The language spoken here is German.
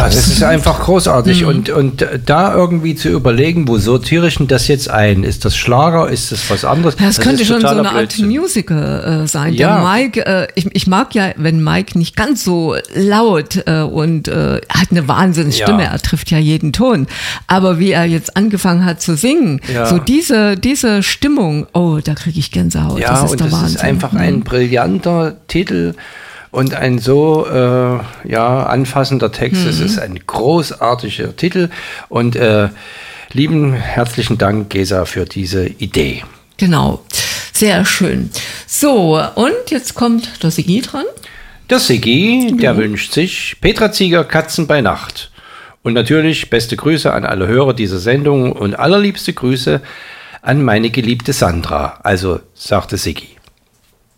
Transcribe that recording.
das ist einfach großartig. Und da irgendwie zu überlegen, wo sortiere ich denn das jetzt ein? Ist das Schlager? Ist das was anderes? Das könnte schon so eine Art Blödsinn. Musical sein. Ja. Der Mike, ich mag ja, wenn Mike nicht ganz so laut und hat eine Wahnsinnsstimme, Ja. er trifft ja jeden Ton. Aber wie er jetzt angefangen hat zu singen, Ja. so diese Stimmung, oh, da kriege ich Gänsehaut. Ja, das ist und der das Wahnsinn. ist einfach ein brillanter Titel und ein so anfassender Text. Es ist ein großartiger Titel und lieben herzlichen Dank, Gesa, für diese Idee. Genau, sehr schön. So, und jetzt kommt der Sigi dran. Der Siggi, der wünscht sich Petra Zieger, Katzen bei Nacht. Und natürlich beste Grüße an alle Hörer dieser Sendung und allerliebste Grüße an meine geliebte Sandra. Also, sagte Siggi.